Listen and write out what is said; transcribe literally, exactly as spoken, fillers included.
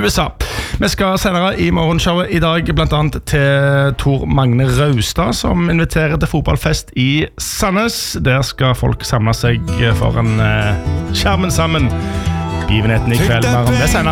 U S A. Vi skal senere i morgenshowet i dag blant annet til Tor Magne Raustad, som inviterer til fotballfest i Sandnes. Der skal folk samle seg foran skjermen sammen. Begivenheten i kveld, mer om det senere.